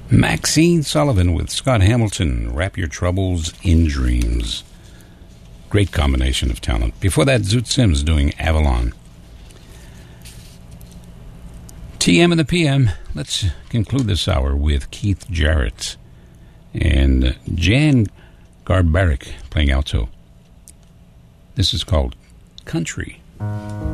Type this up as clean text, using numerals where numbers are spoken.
Maxine Sullivan with Scott Hamilton, Wrap Your Troubles in Dreams. Great combination of talent. Before that, Zoot Sims doing Avalon. TM and the PM. Let's conclude this hour with Keith Jarrett and Jan Garbarek playing alto. This is called Country.